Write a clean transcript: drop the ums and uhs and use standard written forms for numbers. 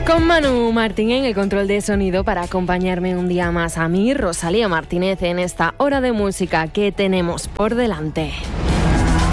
Con Manu Martín en el control de sonido para acompañarme un día más a mí, Rosalía Martínez, en esta hora de música que tenemos por delante.